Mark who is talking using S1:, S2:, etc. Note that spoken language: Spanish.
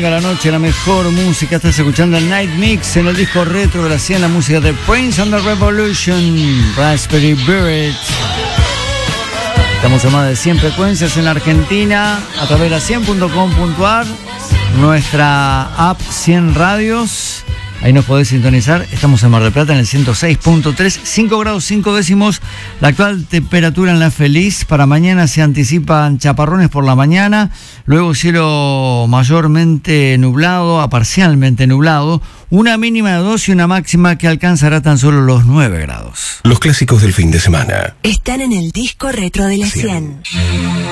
S1: arranca la noche, la mejor música. Estás escuchando el Night Mix en el disco retro de la 100, la música de Prince and the Revolution, Raspberry Beret. Estamos a más de 100 frecuencias en la Argentina a través de la 100.com.ar, nuestra app 100 Radios. Ahí nos podés sintonizar. Estamos en Mar del Plata en el 106.3, 5 grados 5 décimos. La actual temperatura en La Feliz. Para mañana se anticipan chaparrones por la mañana. Luego cielo mayormente nublado a parcialmente nublado. Una mínima de 2 y una máxima que alcanzará tan solo los 9 grados.
S2: Los clásicos del fin de semana
S3: están en el disco retro de la 100.